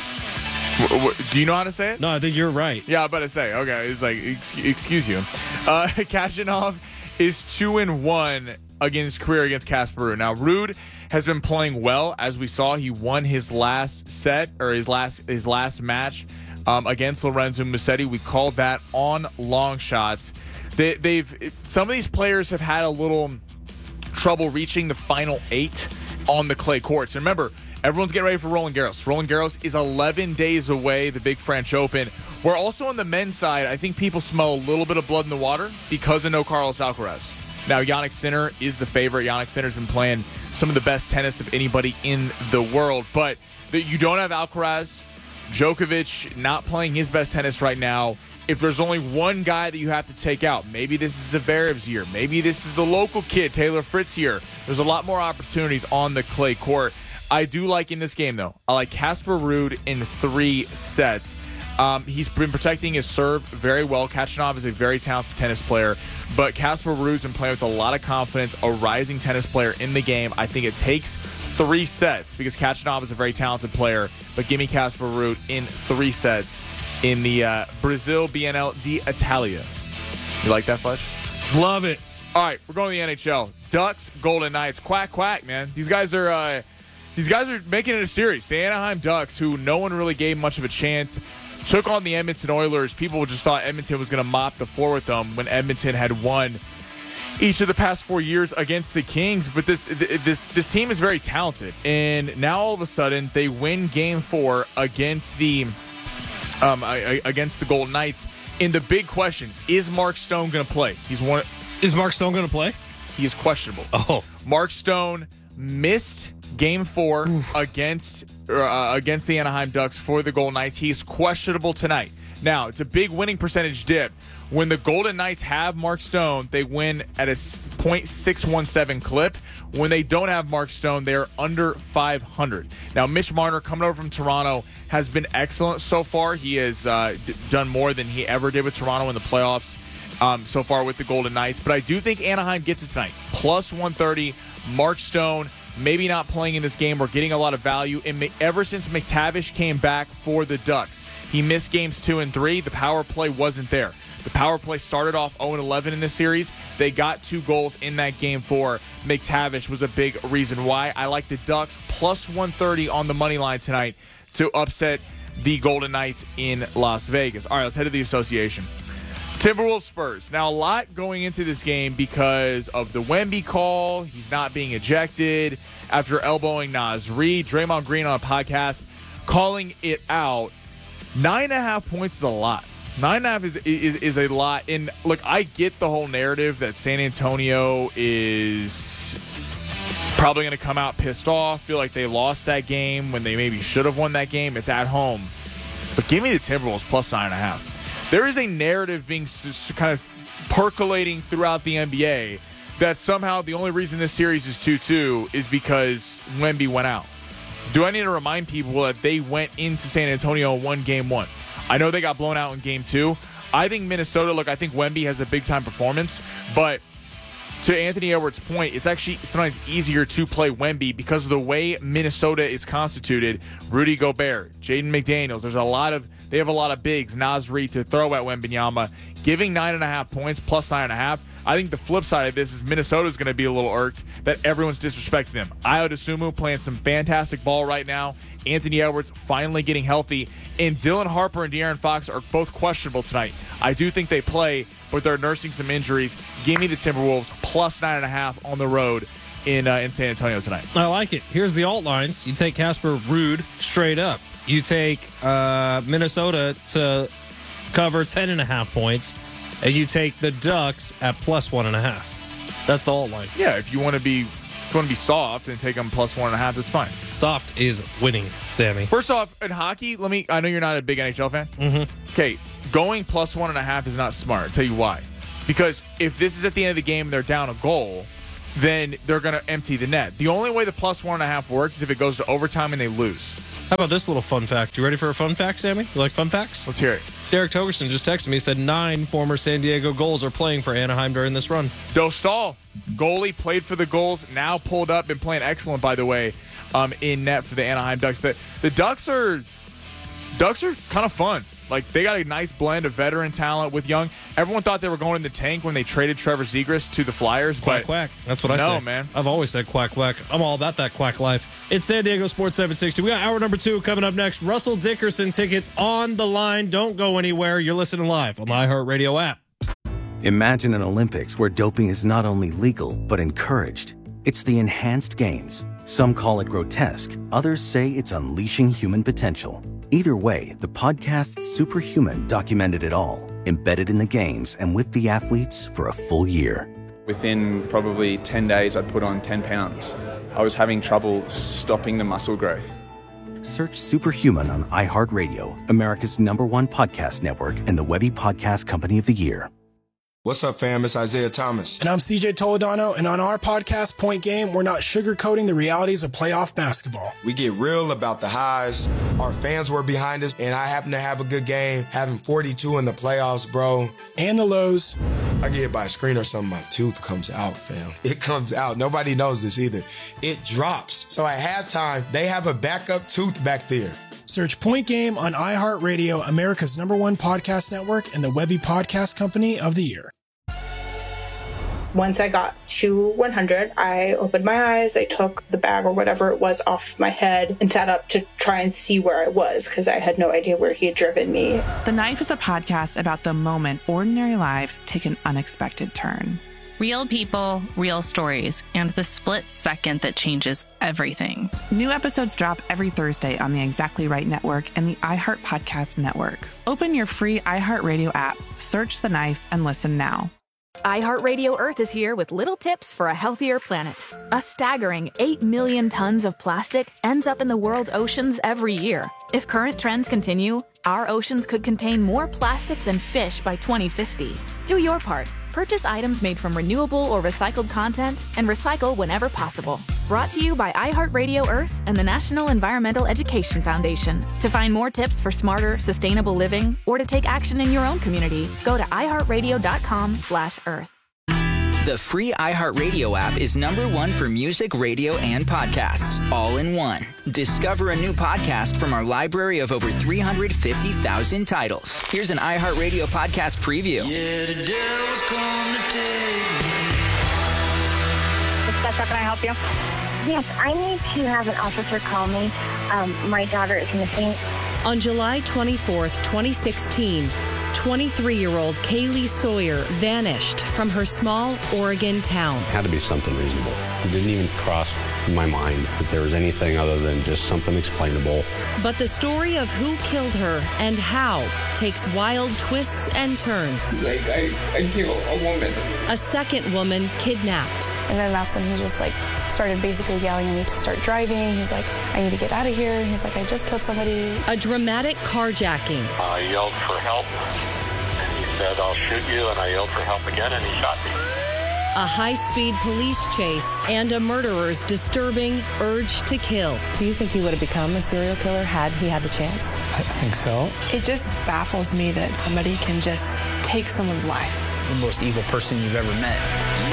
W- w- do you know how to say it? No, I think you're right. Yeah, I'm about to say. Okay, it's like, ex- excuse you. Uh, Khachanov is two and one against career against Casper Ruud. Now, Ruud has been playing well, as we saw. He won his last set or his last his last match um, against Lorenzo Musetti. We called that on long shots. They, they've some of these players have had a little trouble reaching the final eight on the clay courts. And remember, everyone's getting ready for Roland Garros. Roland Garros is eleven days away, the big French Open. We're also on the men's side. I think people smell a little bit of blood in the water because of no Carlos Alcaraz. Now, Jannik Sinner is the favorite. Jannik Sinner's been playing some of the best tennis of anybody in the world. But that you don't have Alcaraz, Djokovic not playing his best tennis right now. If there's only one guy that you have to take out, maybe this is Zverev's year. Maybe this is the local kid, Taylor Fritz year. There's a lot more opportunities on the clay court. I do like in this game, though. I like Casper Ruud in three sets. Um, he's been protecting his serve very well. Khachanov is a very talented tennis player, but Casper Ruud's been playing with a lot of confidence, a rising tennis player in the game. I think it takes three sets because Khachanov is a very talented player, but give me Casper Ruud in three sets in the uh, Brazil B N L d'Italia. You like that, Fletch? Love it. All right, we're going to the N H L. Ducks, Golden Knights. Quack, quack, man. These guys are uh, these guys are making it a series. The Anaheim Ducks, who no one really gave much of a chance, took on the Edmonton Oilers. People just thought Edmonton was going to mop the floor with them when Edmonton had won each of the past four years against the Kings. But this this this team is very talented, and now all of a sudden they win Game Four against the um against the Golden Knights. And the big question is: Mark Stone going to play? He's one. Is Mark Stone going to play? He is questionable. Oh, Mark Stone missed Game Four against uh, against the Anaheim Ducks for the Golden Knights. He's questionable tonight. Now, it's a big winning percentage dip. When the Golden Knights have Mark Stone, they win at a point six one seven clip. When they don't have Mark Stone, they're under five hundred. Now, Mitch Marner, coming over from Toronto, has been excellent so far. He has uh, d- done more than he ever did with Toronto in the playoffs um, so far with the Golden Knights. But I do think Anaheim gets it tonight. Plus one thirty, Mark Stone maybe not playing in this game. We're getting a lot of value. And ever since McTavish came back for the Ducks, he missed games two and three. The power play wasn't there. The power play started off oh and eleven in this series. They got two goals in that game four. McTavish was a big reason why. I like the Ducks plus one thirty on the money line tonight to upset the Golden Knights in Las Vegas. All right, let's head to the association. Timberwolves Spurs. Now, a lot going into this game because of the Wemby call. He's not being ejected after elbowing Naz Reid. Draymond Green on a podcast calling it out. Nine and a half points is a lot. Nine and a half is, is, is a lot. And, look, I get the whole narrative that San Antonio is probably going to come out pissed off, feel like they lost that game when they maybe should have won that game. It's at home. But give me the Timberwolves plus nine and a half. There is a narrative being kind of percolating throughout the N B A that somehow the only reason this series is two two is because Wemby went out. Do I need to remind people that they went into San Antonio and won game one? I know they got blown out in game two. I think Minnesota, look, I think Wemby has a big-time performance, but to Anthony Edwards' point, it's actually sometimes easier to play Wemby because of the way Minnesota is constituted. Rudy Gobert, Jaden McDaniels, there's a lot of They have a lot of bigs, Naz Reid to throw at Wembanyama. Giving nine and a half points plus nine and a half. I think the flip side of this is Minnesota's going to be a little irked that everyone's disrespecting them. Ayo Dosunmu playing some fantastic ball right now. Anthony Edwards finally getting healthy. And Dylan Harper and De'Aaron Fox are both questionable tonight. I do think they play, but they're nursing some injuries. Give me the Timberwolves plus nine and a half on the road in uh, in San Antonio tonight. I like it. Here's the alt lines. You take Casper Ruud straight up. You take uh, Minnesota to cover ten and a half points, and you take the Ducks at plus one and a half. That's the alt line. Yeah, if you want to be if you want to be soft and take them plus one and a half, that's fine. Soft is winning, Sammy. First off, in hockey, let me. I know you're not a big N H L fan. Mm-hmm. Okay, going plus one and a half is not smart. I'll tell you why. Because if this is at the end of the game and they're down a goal, then they're going to empty the net. The only way the plus one and a half works is if it goes to overtime and they lose. How about this little fun fact? You ready for a fun fact, Sammy? You like fun facts? Let's hear it. Derek Togerson just texted me, said nine former San Diego Gulls are playing for Anaheim during this run. Dostal, goalie, played for the Gulls, now pulled up, been playing excellent, by the way, um, in net for the Anaheim Ducks. The, the Ducks are Ducks are kind of fun. Like, they got a nice blend of veteran talent with young. Everyone thought they were going in the tank when they traded Trevor Zegras to the Flyers. Quack, but quack. That's what I no, say. No, man. I've always said quack, quack. I'm all about that quack life. It's San Diego Sports seven sixty. We got hour number two coming up next. Russell Dickerson tickets on the line. Don't go anywhere. You're listening live on the iHeartRadio app. Imagine an Olympics where doping is not only legal, but encouraged. It's the enhanced games. Some call it grotesque. Others say it's unleashing human potential. Either way, the podcast Superhuman documented it all, embedded in the games and with the athletes for a full year. Within probably ten days, I'd put on ten pounds. I was having trouble stopping the muscle growth. Search Superhuman on iHeartRadio, America's number one podcast network and the Webby Podcast Company of the Year. What's up, fam? It's Isaiah Thomas. And I'm C J Toledano, and on our podcast, Point Game, we're not sugarcoating the realities of playoff basketball. We get real about the highs. Our fans were behind us, and I happen to have a good game, having forty-two in the playoffs, bro. And the lows. I get hit by a screen or something, my tooth comes out, fam. It comes out. Nobody knows this either. It drops. So at halftime, they have a backup tooth back there. Search Point Game on iHeartRadio, America's number one podcast network, and the Webby Podcast Company of the Year. Once I got to one hundred, I opened my eyes, I took the bag or whatever it was off my head and sat up to try and see where I was because I had no idea where he had driven me. The Knife is a podcast about the moment ordinary lives take an unexpected turn. Real people, real stories, and the split second that changes everything. New episodes drop every Thursday on the Exactly Right Network and the iHeart Podcast Network. Open your free iHeartRadio app, search The Knife, and listen now. iHeartRadio Earth is here with little tips for a healthier planet. A staggering eight million tons of plastic ends up in the world's oceans every year. If current trends continue, our oceans could contain more plastic than fish by twenty fifty. Do your part. Purchase items made from renewable or recycled content and recycle whenever possible. Brought to you by iHeartRadio Earth and the National Environmental Education Foundation. To find more tips for smarter, sustainable living or to take action in your own community, go to iHeartRadio.com slash Earth. The free iHeartRadio app is number one for music, radio, and podcasts, all in one. Discover a new podcast from our library of over three hundred fifty thousand titles. Here's an iHeartRadio podcast preview. Yeah, the devil's come to take me. How can I help you? Yes, I need to have an officer call me. Um, my daughter is missing. On July twenty-fourth, twenty sixteen, twenty-three-year-old Kaylee Sawyer vanished from her small Oregon town. It had to be something reasonable. It didn't even cross my mind that there was anything other than just something explainable. But the story of who killed her and how takes wild twists and turns. Like, I, I killed a woman. A second woman kidnapped. And then that's when he just like started basically yelling at me to start driving. He's like, I need to get out of here. He's like, I just killed somebody. A dramatic carjacking. I yelled for help, and he said, I'll shoot you, and I yelled for help again, and he shot me. A high-speed police chase and a murderer's disturbing urge to kill. Do you think he would have become a serial killer had he had the chance? I think so. It just baffles me that somebody can just take someone's life. The most evil person you've ever met.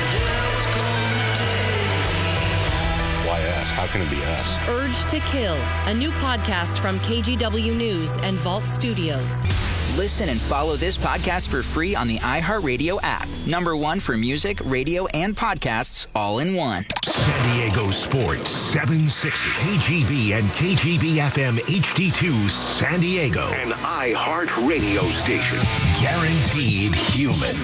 How can it be us? Urge to Kill, a new podcast from K G W News and Vault Studios. Listen and follow this podcast for free on the iHeartRadio app. Number one for music, radio, and podcasts, all in one. San Diego Sports seven sixty. K G B and K G B F M H D two San Diego. An iHeartRadio station. Guaranteed human.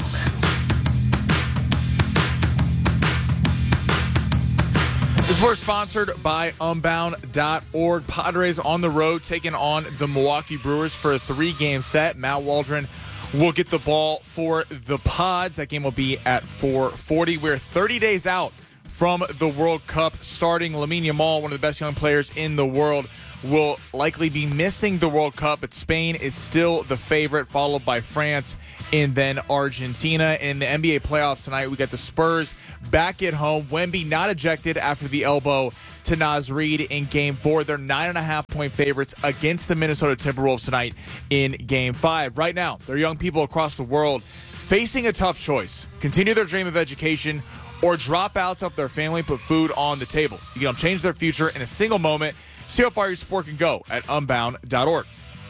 This was sponsored by Unbound dot org. Padres on the road taking on the Milwaukee Brewers for a three-game set. Matt Waldron will get the ball for the Pods. That game will be at four forty. We're thirty days out from the World Cup starting. Lamine Yamal, one of the best young players in the world, will likely be missing the World Cup, but Spain is still the favorite, followed by France and then Argentina. In the N B A playoffs tonight, we got the Spurs back at home. Wemby not ejected after the elbow to Naz Reid in Game four. They're nine and a half point favorites against the Minnesota Timberwolves tonight in Game five. Right now, there are young people across the world facing a tough choice. Continue their dream of education or drop out to help their family put food on the table. You can help change their future in a single moment. See how far your support can go at unbound dot org.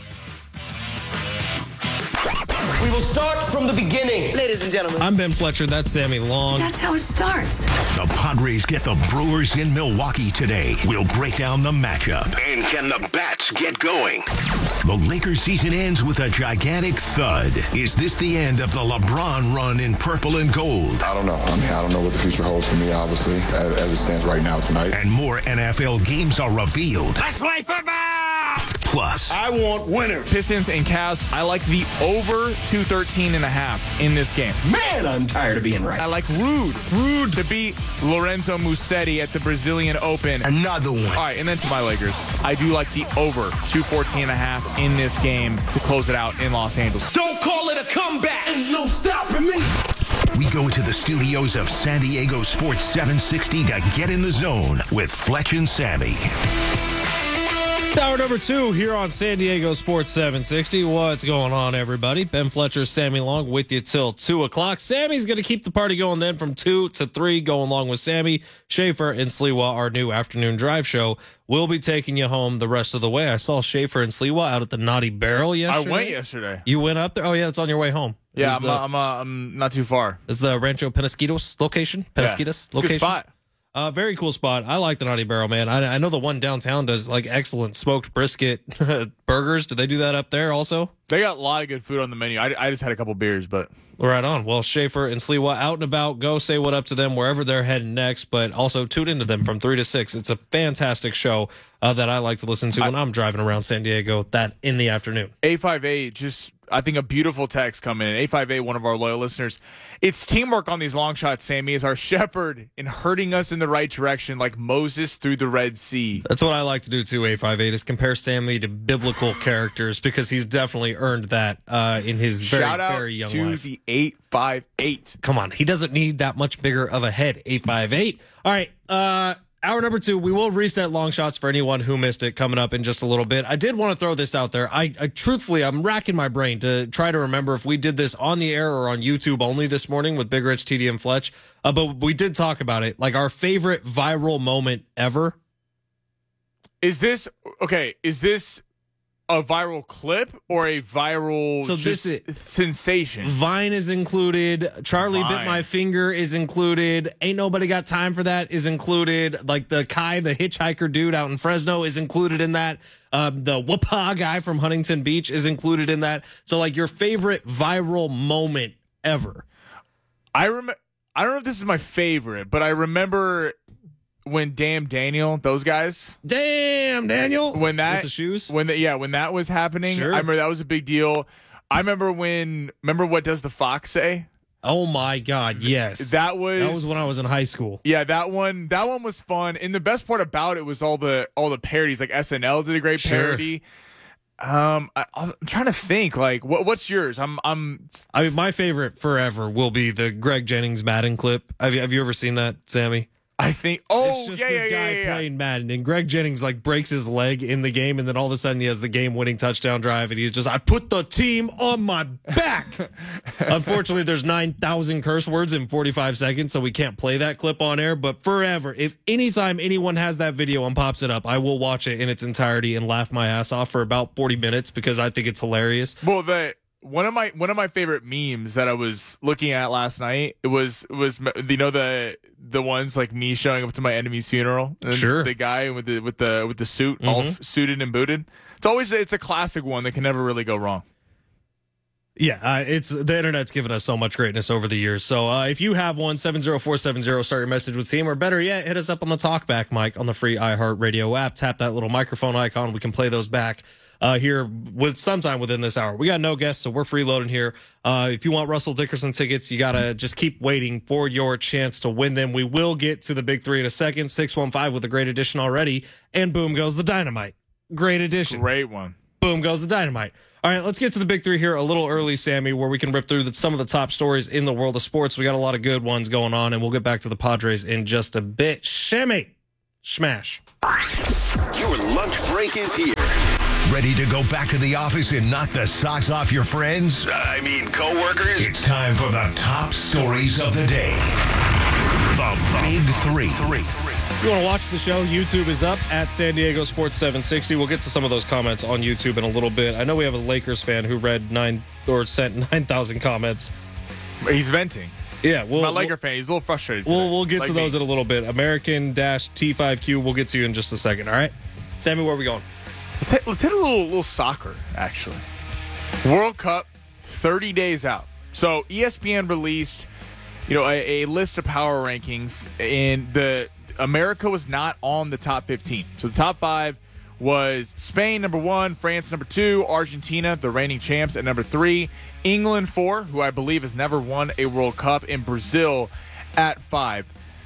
We will start from the beginning, ladies and gentlemen. I'm Ben Fletcher. That's Sammy Long. That's how it starts. The Padres get the Brewers in Milwaukee today. We'll break down the matchup. And can the bats get going? The Lakers season ends with a gigantic thud. Is this the end of the LeBron run in purple and gold? I don't know. I mean, I don't know what the future holds for me, obviously, as, as it stands right now tonight. And more N F L games are revealed. Let's play football! Plus, I want winners. Pistons and Cavs, I like the over two thirteen and a half in this game. Man, I'm tired of being right. I like Rude. Rude to beat Lorenzo Musetti at the Brazilian Open. Another one. All right, and then to my Lakers, I do like the over two fourteen and a half in this game to close it out in Los Angeles. Don't call it a comeback. Ain't no stopping me. We go to the studios of San Diego Sports seven sixty to get in the zone with Fletch and Sammy. Hour number two here on San Diego Sports seven sixty. What's going on, everybody? Ben Fletcher, Sammy Long with you till two o'clock. Sammy's going to keep the party going then from two to three, going along with Sammy, Schaefer, and Sliwa, our new afternoon drive show. We'll be taking you home the rest of the way. I saw Schaefer and Sliwa out at the Naughty Barrel yesterday. I went yesterday. You went up there? Oh, yeah, it's on your way home. Yeah, I'm, the, uh, I'm, uh, I'm not too far. It's the Rancho Penasquitos location? Penasquitos yeah, location? Good spot. Uh, very cool spot. I like the Naughty Barrel, man. I, I know the one downtown does like excellent smoked brisket burgers. Do they do that up there also? They got a lot of good food on the menu. I, I just had a couple beers, but right on. Well, Schaefer and Sliwa out and about. Go say what up to them wherever they're heading next, but also tune into them from three to six. It's a fantastic show uh, that I like to listen to when I, I'm driving around San Diego that in the afternoon. eight five eight, just I think a beautiful text coming in. eight five eight, one of our loyal listeners. It's teamwork on these long shots, Sammy, is our shepherd in herding us in the right direction like Moses through the Red Sea. That's what I like to do too, eight five eight, is compare Sammy to biblical characters because he's definitely earned that uh, in his very, Shout out very young to life. the eight five eight. Come on, he doesn't need that much bigger of a head, eight five eight. All right, uh, hour number two, we will reset long shots for anyone who missed it coming up in just a little bit. I did want to throw this out there. I, I truthfully, I'm racking my brain to try to remember if we did this on the air or on YouTube only this morning with Big Rich, T D, and Fletch. Uh, but we did talk about it, like our favorite viral moment ever. Is this, okay, is this a viral clip or a viral so just this is, sensation? Vine is included. Charlie Vine. Bit My Finger is included. Ain't Nobody Got Time for That is included. Like the Kai, the hitchhiker dude out in Fresno is included in that. Um, the Whoopah guy from Huntington Beach is included in that. So like your favorite viral moment ever. I remember, I don't know if this is my favorite, but I remember when Damn Daniel, those guys, Damn Daniel, when that with the shoes, when the, yeah, when that was happening, sure. I remember that was a big deal. I remember when, remember What Does the Fox Say? Oh my God, yes, that was that was when I was in high school. Yeah, that one, that one was fun, and the best part about it was all the all the parodies. Like S N L did a great parody. Sure. Um, I, I'm trying to think. Like, what what's yours? I'm I'm. I mean, my favorite forever will be the Greg Jennings Madden clip. Have you have you ever seen that, Sammy? I think. Oh, it's just yeah, this yeah, guy yeah, yeah. playing Madden, and Greg Jennings like breaks his leg in the game, and then all of a sudden he has the game-winning touchdown drive, and he's just, I put the team on my back. Unfortunately, there's nine thousand curse words in forty-five seconds, so we can't play that clip on air. But forever, if anytime anyone has that video and pops it up, I will watch it in its entirety and laugh my ass off for about forty minutes because I think it's hilarious. Well, the. One of my one of my favorite memes that I was looking at last night it was was you know the the ones like me showing up to my enemy's funeral, and sure, the guy with the with the with the suit, mm-hmm. all f- suited and booted. It's always it's a classic one that can never really go wrong. Yeah, uh, it's the internet's given us so much greatness over the years. So uh, if you have one, seven zero four seven zero, start your message with team, or better yet, hit us up on the talkback mic on the free iHeartRadio app. Tap that little microphone icon. We can play those back uh, here with sometime within this hour. We got no guests, so we're freeloading here. Uh, if you want Russell Dickerson tickets, you got to just keep waiting for your chance to win them. We will get to the big three in a second. six one five with a great addition already, and boom goes the dynamite. great addition. Great one. Boom goes the dynamite. All right, let's get to the big three here a little early, Sammy, where we can rip through the, some of the top stories in the world of sports. We got a lot of good ones going on, and we'll get back to the Padres in just a bit. Shimmy. Smash. Your lunch break is here. Ready to go back to the office and knock the socks off your friends? I mean, coworkers? It's time for the top stories of the day. The Big Three. Three. If you want to watch the show, YouTube is up at San Diego Sports seven sixty. We'll get to some of those comments on YouTube in a little bit. I know we have a Lakers fan who read nine or sent nine thousand comments. He's venting. Yeah, we'll, my Laker we'll, fan. He's a little frustrated. We'll today, we'll get like to those me. in a little bit. American T five Q. We'll get to you in just a second. All right, Sammy, where are we going? Let's hit, let's hit a little little soccer. Actually, World Cup thirty days out. So E S P N released, you know, a, a list of power rankings, and the America was not on the top fifteen. So the top five was Spain, number one, France, number two, Argentina, the reigning champs, at number three, England, four, who I believe has never won a World Cup, and Brazil at five.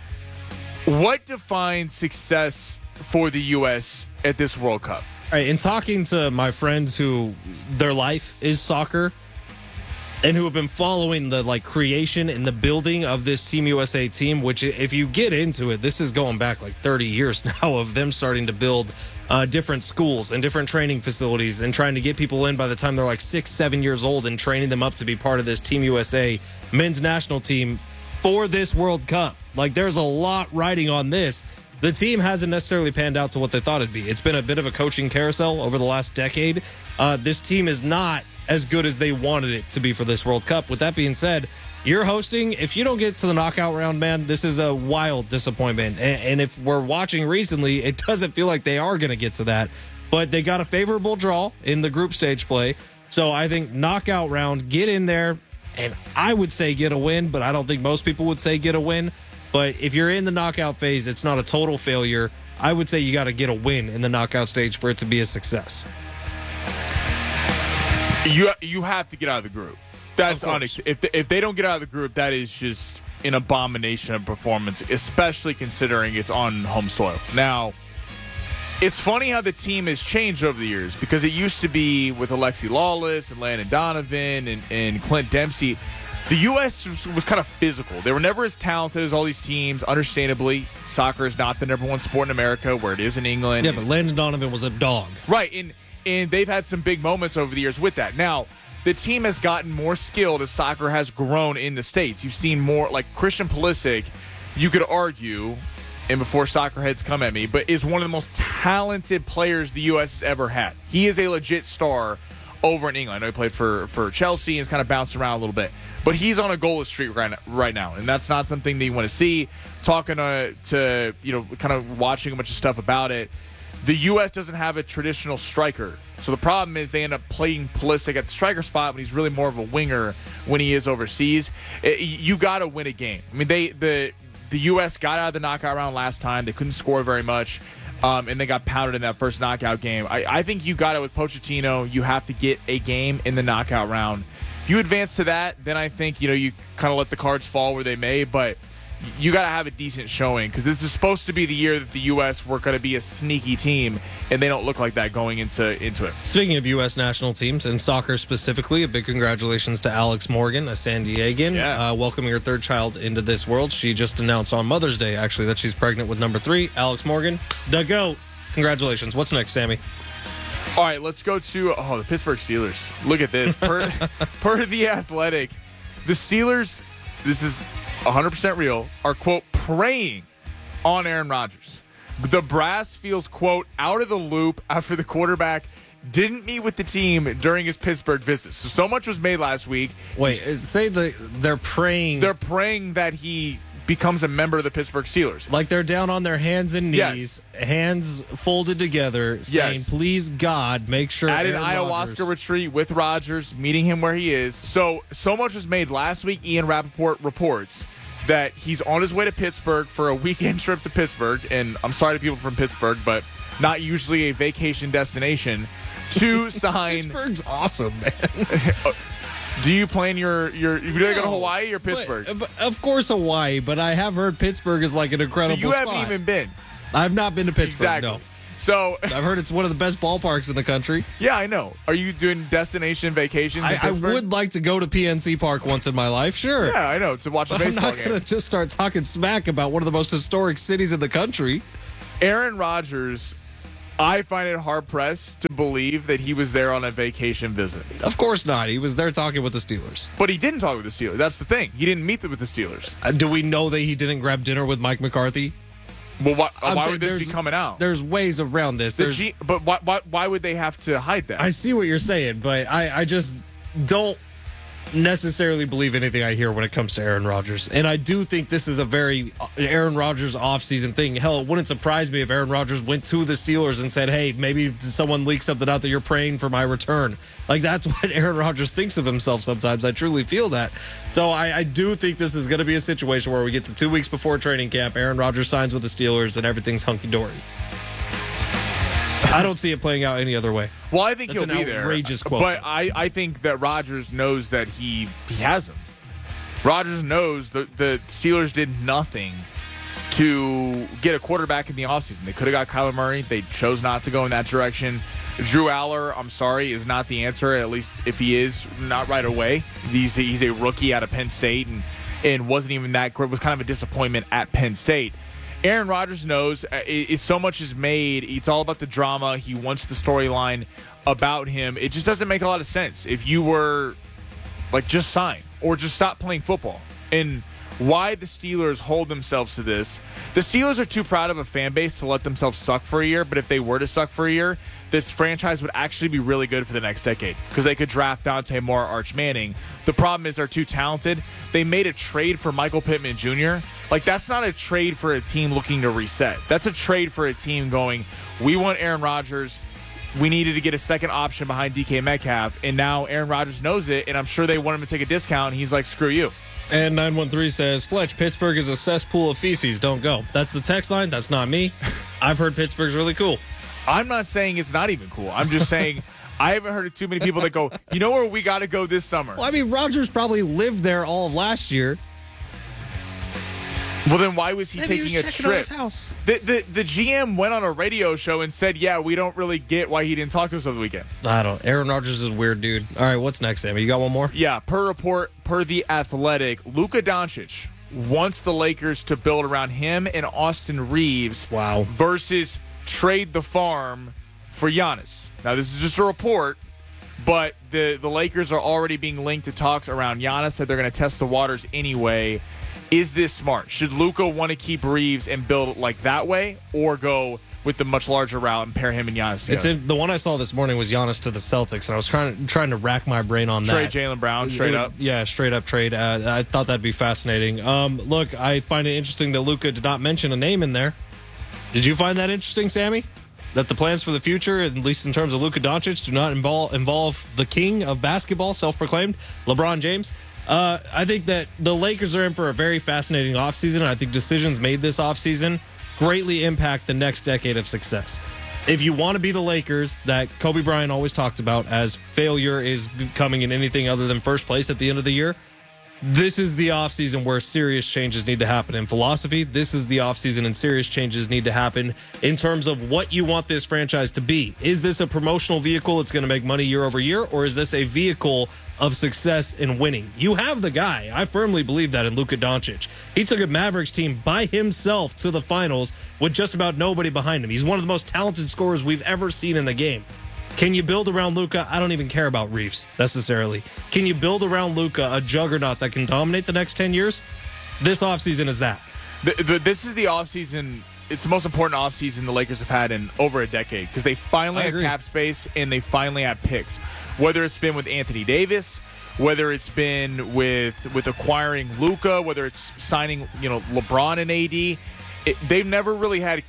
What defines success for the U S at this World Cup? All right, in talking to my friends who their life is soccer and who have been following the like creation and the building of this Team U S A team, which if you get into it, this is going back like thirty years now of them starting to build uh, different schools and different training facilities and trying to get people in by the time they're like six, seven years old and training them up to be part of this Team U S A men's national team for this World Cup. Like there's a lot riding on this. The team hasn't necessarily panned out to what they thought it'd be. It's been a bit of a coaching carousel over the last decade. Uh, this team is not as good as they wanted it to be for this World Cup. With that being said, you're hosting. If you don't get to the knockout round, man, this is a wild disappointment. And, and if we're watching recently, it doesn't feel like they are going to get to that. But they got a favorable draw in the group stage play. So I think knockout round, get in there, and I would say get a win, but I don't think most people would say get a win. But if you're in the knockout phase, it's not a total failure. I would say you got to get a win in the knockout stage for it to be a success. You you have to get out of the group. That's unex- if they, if they don't get out of the group, that is just an abomination of performance, especially considering it's on home soil. Now, it's funny how the team has changed over the years because it used to be with Alexi Lawless and Landon Donovan and, and Clint Dempsey. The U S was, was kind of physical. They were never as talented as all these teams. Understandably, soccer is not the number one sport in America where it is in England. Yeah, but Landon Donovan was a dog. Right, and and they've had some big moments over the years with that. Now, the team has gotten more skilled as soccer has grown in the States. You've seen more, like Christian Pulisic, you could argue, and before soccer heads come at me, but is one of the most talented players the U S has ever had. He is a legit star over in England. I know he played for, for Chelsea and has kind of bounced around a little bit. But he's on a goalless streak right now, right now, and that's not something that you want to see. Talking to, to, you know, kind of watching a bunch of stuff about it, the U S doesn't have a traditional striker. So the problem is they end up playing Pulisic at the striker spot when he's really more of a winger when he is overseas. It, you got to win a game. I mean, they the the U S got out of the knockout round last time. They couldn't score very much, um, and they got pounded in that first knockout game. I, I think you got it with Pochettino. You have to get a game in the knockout round. You advance to that, then I think, you know, you kind of let the cards fall where they may, but you got to have a decent showing because this is supposed to be the year that the U S were going to be a sneaky team, and they don't look like that going into, into it. Speaking of U S national teams and soccer specifically, a big congratulations to Alex Morgan, a San Diegan, yeah. uh, welcoming her third child into this world. She just announced on Mother's Day, actually, that she's pregnant with number three, Alex Morgan, the GOAT. Congratulations. What's next, Sammy? All right, let's go to oh the Pittsburgh Steelers. Look at this. Per, per The Athletic, the Steelers, this is one hundred percent real, are, quote, preying on Aaron Rodgers. The brass feels, quote, out of the loop after the quarterback didn't meet with the team during his Pittsburgh visit. So, so much was made last week. Wait, say the they're praying. They're praying that he becomes a member of the Pittsburgh Steelers. Like they're down on their hands and knees, yes. hands folded together, saying, yes. please, God, make sure. At an Aaron ayahuasca Rodgers. retreat with Rodgers, meeting him where he is. So, so much was made last week. Ian Rappaport reports that he's on his way to Pittsburgh for a weekend trip to Pittsburgh. And I'm sorry to people from Pittsburgh, but not usually a vacation destination to sign. Pittsburgh's awesome, man. Do you plan your your? You no, go to Hawaii or Pittsburgh? But, but of course Hawaii, but I have heard Pittsburgh is like an incredible. So you spot. haven't even been. I've not been to Pittsburgh. Exactly. No. So I've heard it's one of the best ballparks in the country. Yeah, I know. Are you doing destination vacations? I, in I Pittsburgh? would like to go to P N C Park once in my life, sure. Yeah, I know, to watch a But I'm baseball not game. going to just start talking smack about one of the most historic cities in the country. Aaron Rodgers, I find it hard-pressed to believe that he was there on a vacation visit. Of course not. He was there talking with the Steelers. But he didn't talk with the Steelers. That's the thing. He didn't meet with the Steelers. Uh, do we know that he didn't grab dinner with Mike McCarthy? Well, why, I'm why saying would this be there's- coming out? There's ways around this. The There's, G, but why, why, why would they have to hide that? I see what you're saying, but I, I just don't necessarily believe anything I hear when it comes to Aaron Rodgers. And I do think this is a very Aaron Rodgers offseason thing. Hell, it wouldn't surprise me if Aaron Rodgers went to the Steelers and said, hey, maybe someone leaked something out that you're praying for my return. Like, that's what Aaron Rodgers thinks of himself sometimes. I truly feel that. So I, I do think this is going to be a situation where we get to two weeks before training camp, Aaron Rodgers signs with the Steelers, and everything's hunky-dory. I don't see it playing out any other way. Well, I think That's he'll an be there. outrageous quote. But I, I think that Rodgers knows that he he has him. Rodgers knows that the Steelers did nothing to get a quarterback in the offseason. They could have got Kyler Murray. They chose not to go in that direction. Drew Aller, I'm sorry, is not the answer, at least if he is, not right away. He's, he's a rookie out of Penn State and, and wasn't even that great. Was kind of a disappointment at Penn State. Aaron Rodgers knows uh, it, it, so much is made. It's all about the drama. He wants the storyline about him. It just doesn't make a lot of sense if you were, like, just sign or just stop playing football. And why the Steelers hold themselves to this. The Steelers are too proud of a fan base to let themselves suck for a year, but if they were to suck for a year, this franchise would actually be really good for the next decade because they could draft Dante Moore, Arch Manning. The problem is they're too talented. They made a trade for Michael Pittman Junior Like, that's not a trade for a team looking to reset. That's a trade for a team going, we want Aaron Rodgers. We needed to get a second option behind D K Metcalf, and now Aaron Rodgers knows it, and I'm sure they want him to take a discount. He's like, screw you. And nine one three says, Fletch, Pittsburgh is a cesspool of feces. Don't go. That's the text line. That's not me. I've heard Pittsburgh's really cool. I'm not saying it's not even cool. I'm just saying I haven't heard of too many people that go, you know where we got to go this summer? Well, I mean, Rodgers probably lived there all of last year. Well, then why was he Maybe taking he was a checking out trip? his house. The, the the G M went on a radio show and said, yeah, we don't really get why he didn't talk to us over the weekend. I don't. Aaron Rodgers is a weird dude. All right, what's next, Sammy? You got one more? Yeah, per report, per The Athletic, Luka Doncic wants the Lakers to build around him and Austin Reeves. Wow. Versus trade the farm for Giannis. Now, this is just a report, but the, the Lakers are already being linked to talks around Giannis that they're going to test the waters anyway. Is this smart? Should Luka want to keep Reeves and build it like that way, or go with the much larger route and pair him and Giannis together? It's in, the one I saw this morning was Giannis to the Celtics, and I was trying trying to rack my brain on that. Trade Jaylen Brown straight It would- up. Yeah, straight up trade. Uh, I thought that'd be fascinating. Um, look, I find it interesting that Luka did not mention a name in there. Did you find that interesting, Sammy? That the plans for the future, at least in terms of Luka Doncic, do not involve, involve the king of basketball, self-proclaimed, LeBron James? Uh, I think that the Lakers are in for a very fascinating offseason. I think decisions made this offseason greatly impact the next decade of success. If you want to be the Lakers that Kobe Bryant always talked about as failure is coming in anything other than first place at the end of the year, this is the offseason where serious changes need to happen in philosophy. This is the offseason and serious changes need to happen in terms of what you want this franchise to be. Is this a promotional vehicle that's going to make money year over year, or is this a vehicle of success and winning? You have the guy. I firmly believe that in Luka Doncic. He took a Mavericks team by himself to the finals with just about nobody behind him. He's one of the most talented scorers we've ever seen in the game. Can you build around Luka? I don't even care about Reeves necessarily. Can you build around Luka a juggernaut that can dominate the next ten years? This offseason is that. The, the, this is the offseason. It's the most important offseason the Lakers have had in over a decade because they finally I have agree. cap space and they finally have picks. Whether it's been with Anthony Davis, whether it's been with with acquiring Luka, whether it's signing you know LeBron and A D, it, they've never really had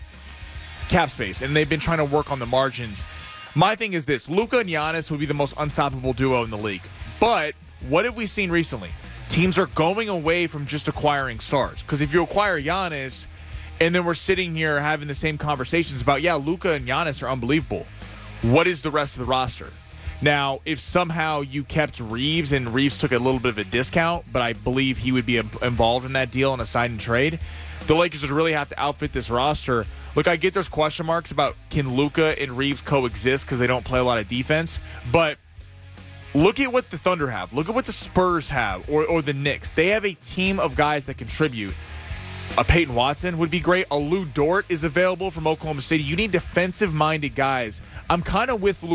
cap space and they've been trying to work on the margins. My thing is this: Luka and Giannis would be the most unstoppable duo in the league. But what have we seen recently? Teams are going away from just acquiring stars. Because if you acquire Giannis, and then we're sitting here having the same conversations about, yeah, Luka and Giannis are unbelievable. What is the rest of the roster? Now, if somehow you kept Reeves and Reeves took a little bit of a discount, but I believe he would be involved in that deal on a sign and trade, the Lakers would really have to outfit this roster. Look, I get there's question marks about can Luka and Reeves coexist because they don't play a lot of defense, but look at what the Thunder have. Look at what the Spurs have, or, or the Knicks. They have a team of guys that contribute. A Peyton Watson would be great. A Lou Dort is available from Oklahoma City. You need defensive-minded guys. I'm kind of with Lou